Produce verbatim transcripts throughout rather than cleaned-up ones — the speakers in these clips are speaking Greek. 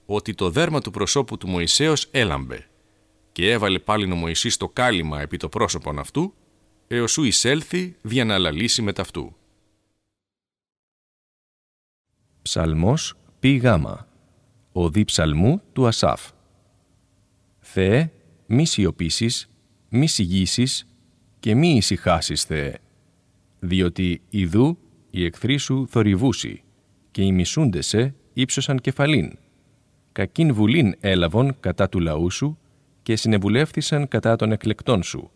ότι το δέρμα του προσώπου του Μωυσέως έλαμπε και έβαλε πάλιν ο Μωυσής το κάλυμα επί το πρόσωπον αυτού, έως ου εισέλθει δια να λαλήσει μετ' αυτού. Ψαλμός πι γάμα. Οδή ψαλμού του Ασάφ. Θεέ, μη σιωπήσεις, μη σιγήσεις και μη ησυχάσεις, Θεέ, διότι ιδού οι εχθροί σου θορυβούσι και οι μισούντες σε ύψωσαν κεφαλήν. Κακήν βουλήν έλαβον κατά του λαού σου και συνεβουλεύθησαν κατά των εκλεκτών σου.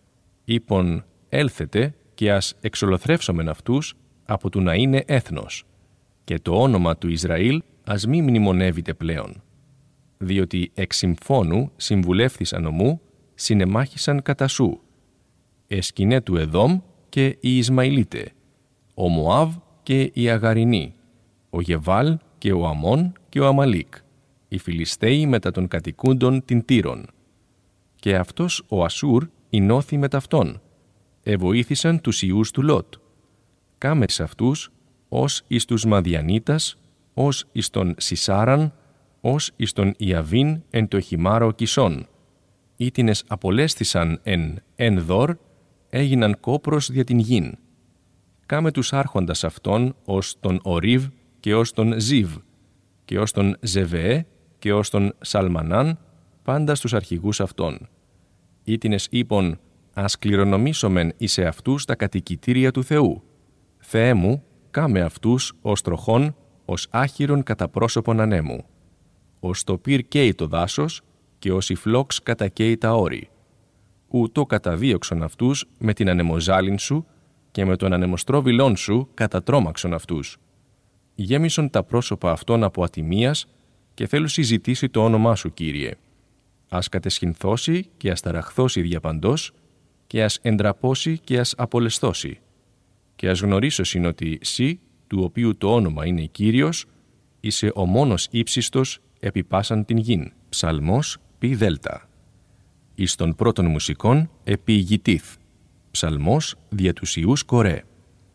Είπον, έλθετε και ας εξολοθρεύσομεν αυτούς από του να είναι έθνος και το όνομα του Ισραήλ ας μη μνημονεύεται πλέον. Διότι εξ συμφώνου συμβουλεύθησαν ομού, συνεμάχησαν κατά σου. Εσκινέ του Εδόμ και οι Ισμαηλίτε, ο Μωάβ και οι Αγαρινοί, ο Γεβάλ και ο Αμών και ο Αμαλίκ, οι Φιλιστέοι μετά των κατοικούντων την Τύρων. Και αυτός ο Ασούρ εινώθη μετ' αυτόν, εβοήθησαν τους ιούς του Λότ. Κάμες αυτούς, ως εις τους Μαδιανίτας, ως εις τον Σισάραν, ως εις τον Ιαβίν εν το χυμάρο Κισών. Ήτινες απολέσθησαν εν εν δόρ, έγιναν κόπρος δια την γην. Κάμε τους άρχοντας αυτών ως τον Ορίβ και ως τον Ζίβ και ως τον Ζεβεέ και ως τον Σαλμανάν, πάντα στους αρχηγούς αυτών. Ήτινες είπων, ας κληρονομήσομεν εις εαυτούς τα κατοικητήρια του Θεού. Θεέ μου, κάμε αυτούς ως τροχών, ως άχυρον κατά πρόσωπον ανέμου. Ως το πυρ καίει το δάσος και ως η φλόξ κατακαίει τα όρη. Ούτω καταδίωξον αυτούς με την ανεμοζάλιν σου και με τον ανεμοστρόβιλόν σου κατατρόμαξον αυτούς. Γέμισον τα πρόσωπα αυτών από ατιμίας και θέλουν συζητήσει το όνομά σου, Κύριε. Ας κατεσχυνθώσει και ας ταραχθώσει διαπαντός και ας εντραπώσει και ας απολεσθώσει. Και ας γνωρίσωσιν ότι σύ, του οποίου το όνομα είναι Κύριος, είσαι ο μόνος ύψιστος επί πάσαν την γην. Ψαλμός πι δέλτα. Εις των πρώτων μουσικών επί Γιτήθ. Ψαλμός δια τους ιούς Κορέ.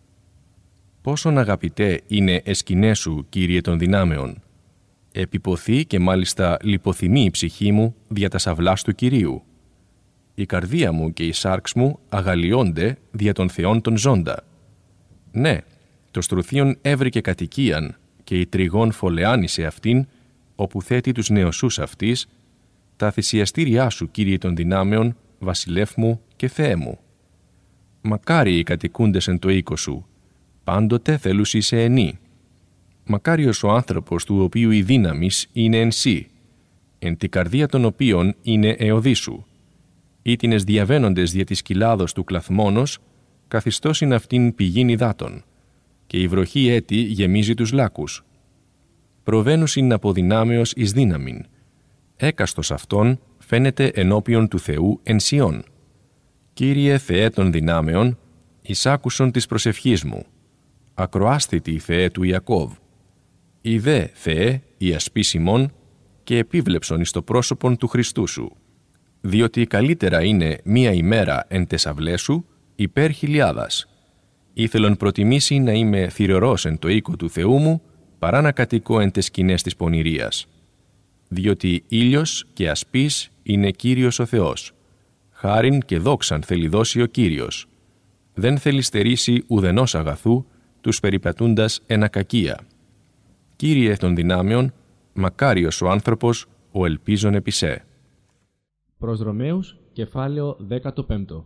Πόσον αγαπητέ είναι εσκηνέ σου, Κύριε των δυνάμεων. Επιποθεί και μάλιστα λιποθυμεί η ψυχή μου δια τα σαυλάς του Κυρίου. Η καρδία μου και η σάρξ μου αγαλιώνται δια των θεών των ζώντα. Ναι, το στρουθίον έβρικε κατοικίαν και η τριγών φωλεάνησε αυτήν, όπου θέτει τους νεοσούς αυτής, τα θυσιαστήριά σου, Κύριε των δυνάμεων, βασιλεύ μου και Θεέ μου. Μακάρι οι κατοικούντες εν το οίκο σου, πάντοτε θέλουσι σε ενή. Μακάριος ο άνθρωπος του οποίου η δύναμις είναι εν σύ, εν τη καρδία των οποίων είναι εωδή σου. Ήτινες διαβαίνοντες δια της κοιλάδος του κλαθμόνος, καθιστώσιν αυτήν πηγήν υδάτων, και η βροχή έτη γεμίζει τους λάκους. Προβαίνουσιν από δυνάμεως εις δύναμην. Έκαστος αυτόν φαίνεται ενώπιον του Θεού εν Σιών. Κύριε Θεέ των δυνάμεων, εισάκουσον της προσευχής μου. Ακροάσθητη Θεέ του Ιακώβ. Ιδέ, Θεέ, η ασπίς ημών, και επίβλεψον εις το πρόσωπον του Χριστού σου. Διότι καλύτερα είναι μία ημέρα εν τες αυλές σου, υπέρ χιλιάδας. Ήθελον προτιμήσει να είμαι θυρωρός εν το οίκο του Θεού μου, παρά να κατοικώ εν τες σκηνές της πονηρίας. Διότι ήλιος και ασπίς είναι Κύριος ο Θεός. Χάριν και δόξαν θέλει δώσει ο Κύριος. Δεν θέλει στερήσει ουδενός αγαθού, τους περιπατούντας εν ακακία. Κύριε των δυνάμεων, μακάριος ο άνθρωπος, ο ελπίζων επί σε. Προς Ρωμαίους, κεφάλαιο δέκατο πέμπτο.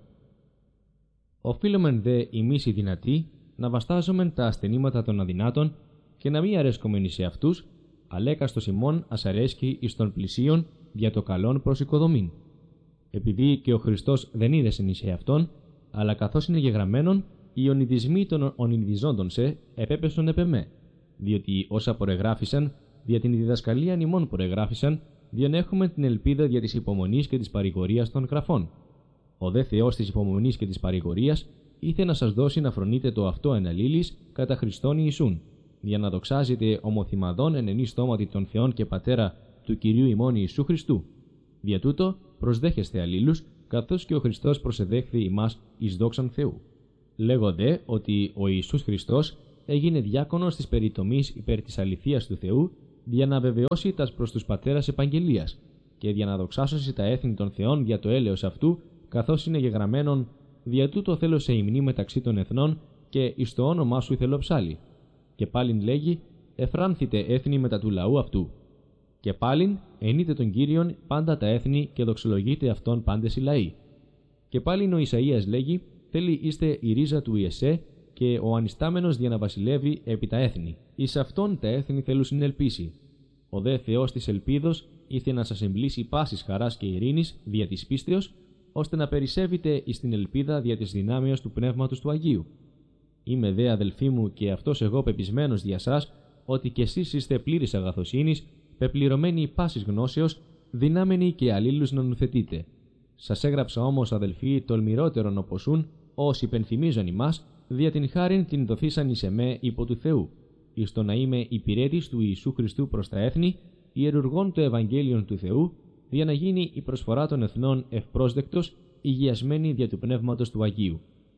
Οφείλομεν δε εμείς οι δυνατοί να βαστάζομεν τα ασθενήματα των αδυνάτων και να μην αρέσκομεν εις αυτούς, αλλά έκαστος ημών ας αρέσκει εις των πλησίων δια το καλόν προς οικοδομήν. Επειδή και ο Χριστός δεν είδεσεν εις αυτόν, αλλά καθώς είναι γεγραμμένον, οι ονειδισμοί των ονειδιζόντων σε επέπεσον επ' εμέ, διότι όσα προεγράφησαν, δια την διδασκαλία ημών προεγράφησαν, διον έχουμε την ελπίδα δια της υπομονής και της παρηγορίας των γραφών. Ο δε Θεός της υπομονής και της παρηγορίας ήθε να σας δώσει να φρονείτε το αυτό εν αλλήλεις κατά Χριστόν Ιησούν, για να δοξάζετε ομοθυμαδόν εν ενή στόματι των Θεών και Πατέρα του Κυρίου ημών Ιησού Χριστού. Δια τούτο προσδέχεστε αλλήλους, καθώς και ο Χριστός προσεδέχθη ημάς εις δόξαν Θεού. Λέγω δε ότι ο Ιησούς Χριστός έγινε διάκονος της περιτομής υπέρ της αληθείας του Θεού δια να βεβαιώσει τας προς τους πατέρας επαγγελίας, και δια να δοξάσωση τα έθνη των θεών δια το έλεος αυτού, καθώς είναι γεγραμμένον, δια τούτο θέλω σε υμνή μεταξύ των εθνών, και εις το όνομά σου θέλω ψάλι. Και πάλιν λέγει, εφράνθητε έθνη μετά του λαού αυτού. Και πάλιν ενείτε τον Κύριον πάντα τα έθνη και δοξολογείτε αυτόν πάντες οι λαοί. Και πάλιν ο Ισαΐας λέγει, θέλει είστε η ρίζα του Ιεσέ και ο ανιστάμενος δια να βασιλεύει επί τα έθνη. Εις αυτόν τα έθνη θέλουν συνελπίσει. Ο δε Θεός της ελπίδος ήρθε να σας εμπλήσει πάσης χαράς και ειρήνης δια της πίστεως, ώστε να περισσεύετε εις την ελπίδα δια της δυνάμεως του Πνεύματος του Αγίου. Είμαι δε αδελφοί μου και αυτός εγώ πεπισμένος δια σας, ότι κι εσείς είστε πλήρης αγαθοσύνης, πεπληρωμένοι πάσης γνώσεως, δυνάμενοι και αλλήλους να νουθετείτε. Σας έγραψα όμως, αδελφοί, τολμηρότερον οπωσούν, όσοι υπενθυμίζουν ημάς, δια την χάριν την δοθήσαν εις εμέ υπό του Θεού, εις το να είμαι υπηρέτης του Ιησού Χριστού προς τα έθνη, ιερουργών το Ευαγγέλιον του Θεού, για να γίνει η προσφορά των εθνών ευπρόσδεκτος, υγιασμένη δια του Πνεύματος του Αγίου.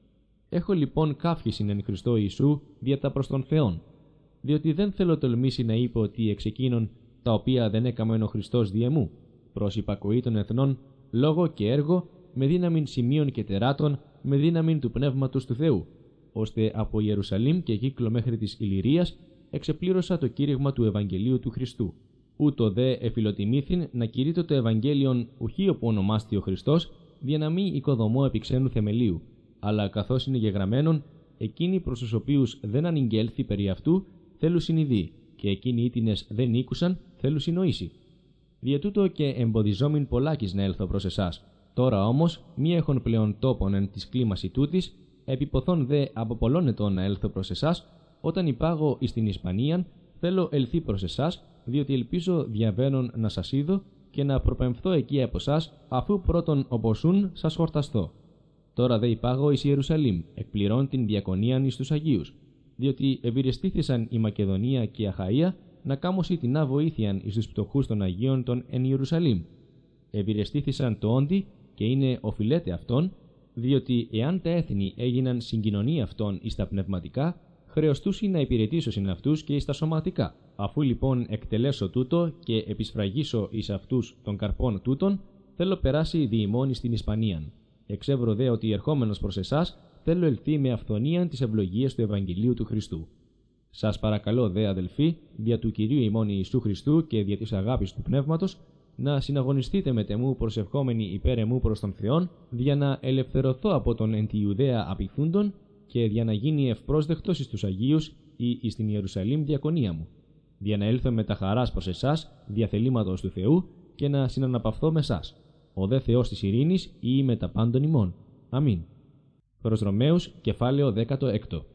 Έχω λοιπόν κάφησιν εν Χριστώ Ιησού δια τα προς τον Θεόν, διότι δεν θέλω τολμήσει να είπε ότι εξ εκείνων τα οποία δεν έκαμεν ο Χριστός διεμού, προς υπακοή των εθνών, λόγο και έργο, με δύναμην σημείων και τεράτων, με δύναμην του Πνεύματος του Θεού, ώστε από Ιερουσαλήμ και κύκλο μέχρι της Ηλυρίας εξεπλήρωσα το κήρυγμα του Ευαγγελίου του Χριστού. Ούτω δε εφιλοτιμήθην να κηρύττω το Ευαγγέλιον ουχή όπου ονομάστη ο Χριστός, δια να μη οικοδομώ επί ξένου θεμελίου, αλλά καθώς είναι γεγραμμένον, εκείνοι προς τους οποίους δεν ανηγγέλθη περί αυτού, θέλουν συνειδεί, και εκείνοι ήτινες δεν ήκουσαν, θέλουν συνοήσει. Δια τούτο και εμποδιζόμην πολλάκις να έλθω προς εσάς. Τώρα όμως, μη έχων πλέον τόπον εν της κλίμαση τούτης, επιποθών δε από πολλών ετών να έλθω προς εσάς, όταν υπάγω εις την Ισπανίαν, θέλω ελθεί προς εσάς, διότι ελπίζω διαβαίνον να σας είδω και να προπεμφθώ εκεί από εσάς, αφού πρώτον οπωσούν σας χορταστώ. Τώρα δε υπάγω εις Ιερουσαλήμ, εκπληρών την διακονίαν εις τους Αγίους, διότι ευηρεστήθησαν η Μακεδονία και η Αχαΐα να κάμωσι την βοήθειαν εις τους πτωχούς των Αγίων των εν Ιερουσαλήμ. Ευηρεστήθησαν το όντι και είναι οφειλέτε αυτόν, διότι εάν τα έθνη έγιναν συγκοινωνία αυτών εις τα πνευματικά, χρεωστούσι να υπηρετήσωσιν αυτούς και εις τα σωματικά. Αφού λοιπόν εκτελέσω τούτο και επισφραγίσω εις αυτούς των καρπών τούτων, θέλω περάσει διημών στην Ισπανίαν. Εξεύρω δε ότι ερχόμενος προς εσάς, θέλω ελθεί με αυθονίαν της ευλογίας του Ευαγγελίου του Χριστού. Σας παρακαλώ δε αδελφοί, δια του Κυρίου ημών Ιησού Χριστού και δια της αγάπης του Πνεύματος, να συναγωνιστείτε με τεμού προσευχόμενοι υπέρ εμού προς τον Θεόν, δια να ελευθερωθώ από τον εν τη Ιουδαία απειθούντον και δια να γίνει ευπρόσδεκτος εις τους Αγίους ή εις την Ιερουσαλήμ διακονία μου, δια να έλθω με τα χαράς προς εσάς, δια θελήματος του Θεού, και να συναναπαυθώ με εσάς. Ο δε Θεός της ειρήνης ή με τα πάντων ημών. Αμήν. Προς Ρωμαίους, κεφάλαιο δέκατο έκτο.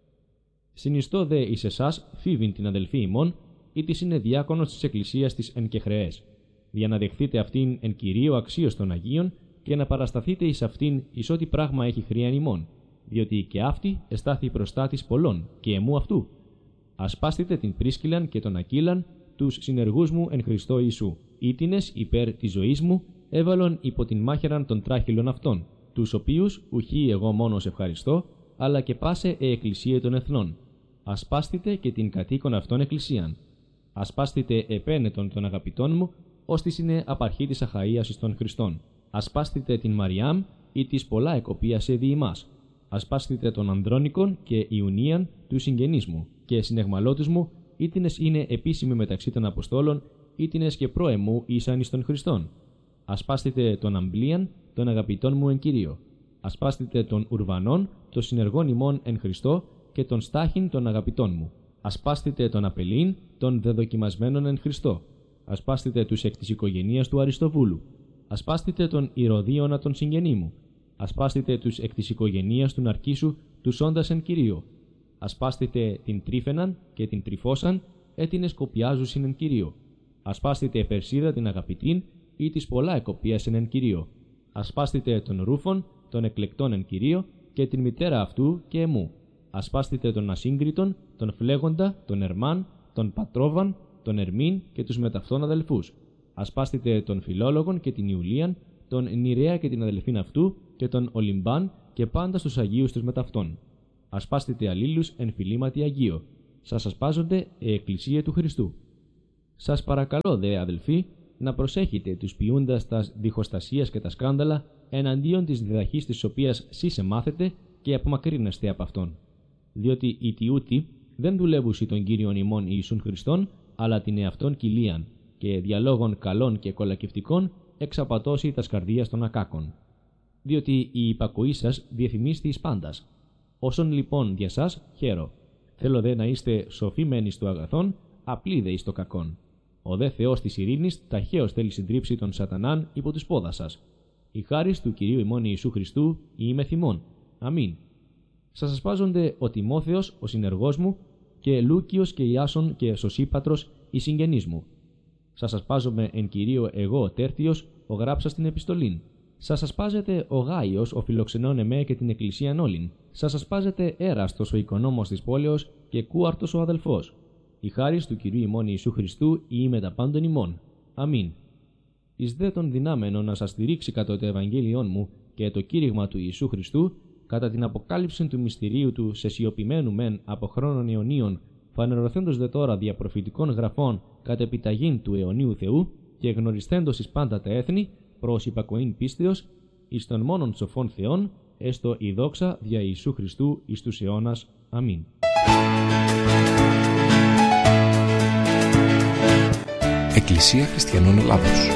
Συνιστώ δε εις εσάς Φίβην την αδελφή ημών, ή της είναι διάκονος της Εκκλησίας της εν κεχρεές, για να δεχθείτε αυτήν εν Κυρίω αξίως των Αγίων και να παρασταθείτε εις αυτήν εις ό,τι πράγμα έχει χρειαν ημών, διότι και αυτή εστάθη προστάτης πολλών και εμού αυτού. Ασπάστητε την Πρίσκυλαν και τον Ακύλαν, τους συνεργούς μου εν Χριστώ Ιησού, ήτινες υπέρ της ζωής μου, έβαλον υπό την μάχαιραν των τράχυλων αυτών, τους οποίους ουχή εγώ μόνος ευχαριστώ, αλλά και πάσε ε εκκλησία των εθνών. Ασπάστητε και την κατοίκον αυτών εκκλησίαν. Ασπάστητε επένετον των αγαπητών μου, ώστις είναι απαρχή της Αχαΐας εις των Χριστών. Ασπάστητε την Μαριάμ, ή της πολλά εκοπίασε δι' ημάς. Ασπάστητε τον Ανδρώνικον και Ιουνίαν του συγγενείς μου και συνεγμαλώτους μου, ήτινες είναι επίσημοι μεταξύ των Αποστόλων, ήτινες και προεμού ήσαν εις των Χριστών. Ασπάστητε τον Αμπλίαν, των αγαπητών μου εν Κυρίω. Ασπάστητε τον Ουρβανών, των συνεργών ημών εν Χριστώ, και τον Στάχην των αγαπητών μου. Ασπάστητε τον Απελίν, των δεδοκιμασμένων εν Χριστώ. Ασπάστητε τους εκ της οικογενείας του Αριστοβούλου. Ασπάστητε τον Ηρωδίωνα των συγγενή μου. Ασπάστητε τους εκ της οικογενείας του Ναρκίσου, τους όντας εν Κυρίω. Ασπάστητε την Τρίφαιναν και την Τριφώσαν, έτινες κοπιάζουσιν εν Κυρίω. Ασπάστητε Περσίδα την αγαπητήν, ή της πολλά εκοπίασεν εν Κυρίω. Ασπάστητε τον Ρούφον, τον εκλεκτών εν Κυρίω, και την μητέρα αυτού και εμού. Ασπάστητε τον Ασύγκριτον, τον Φλέγοντα, τον Ερμάν, τον Πατρόβαν, τον Ερμήν και τους μεταυτών αδελφούς. Ασπάστητε τον Φιλόλογον και την Ιουλίαν, τον Νηρέα και την αδελφήν αυτού, και τον Ολυμπάν και πάντα στους Αγίους τους μεταυτών. Ασπάστητε αλλήλους εν φιλήματι Αγίο. Σας ασπάζονται η Εκκλησία του Χριστού. Σας παρακαλώ δε, αδελφοί, να προσέχετε τους ποιούντας τα διχοστασίας και τα σκάνδαλα εναντίον της διδαχής της οποίας σεις εμάθετε και απομακρύνεστε από αυτόν. Διότι οι τιούτοι δεν δουλεύουσι τον Κύριον ημών Ιησούν Χριστόν, αλλά την εαυτόν κοιλίαν, και διαλόγων καλών και κολακευτικών εξαπατώσει τας καρδίας των ακάκων. Διότι η υπακοή σας διεθυμίστη εις πάντας. Όσον λοιπόν δια σας χαίρο. Θέλω δε να είστε σοφοί μεν εις το αγαθόν, απλοί δε εις το κακόν. Ο δε Θεός της ειρήνης ταχαίως θέλει συντρίψει τον σατανάν υπό τους πόδα σας. Η χάρις του Κυρίου ημών Ιησού Χριστού ή με θυμών. Αμήν. Σας ασπάζονται ο Τιμόθεος, ο συνεργός μου, και Λούκιος και Ιάσον και Σωσίπατρος, οι συγγενείς μου. Σας ασπάζομαι εν Κυρίω εγώ ο Τέρτιος, ο γράψας την επιστολήν. Σας ασπάζεται ο Γάιος, ο φιλοξενών εμέ και την εκκλησίαν όλην. Σας ασπάζεται Έραστος, ο οικονόμος της πόλεως, και Κούαρτος ο αδελφός. Η χάρις του Κυρίου ημών Ιησού Χριστού ή με τα πάντων ημών. Αμήν. Εις δε των δυνάμενων να σας στηρίξει κατά το Ευαγγέλιόν μου και το κήρυγμα του Ιησού Χριστού, κατά την αποκάλυψη του μυστηρίου του σε σιωπημένου μεν από χρόνων αιωνίων, φανερωθέντος δε τώρα δια προφητικών γραφών κατ' επιταγήν του αιωνίου Θεού και γνωριστέντος εις πάντα τα έθνη, προς υπακοήν πίστεως, εις των μόνον σοφών Θεών, έστω η δόξα δια Ιησού Χριστού εις τους αιώνας. Αμήν. Εκκλησία Χριστιανών Ελλάδος.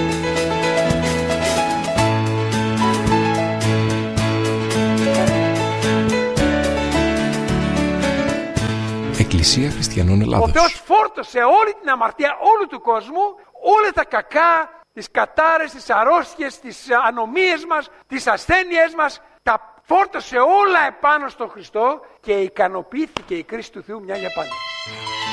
Εκκλησία Χριστιανών Ελλάδος. Ο Θεός φόρτωσε όλη την αμαρτία όλου του κόσμου, όλα τα κακά, τις κατάρες, τις αρρώστιες, τις ανομίες μας, τις ασθένειές μας, τα φόρτωσε όλα επάνω στον Χριστό και ικανοποιήθηκε η κρίση του Θεού μια για πάντα.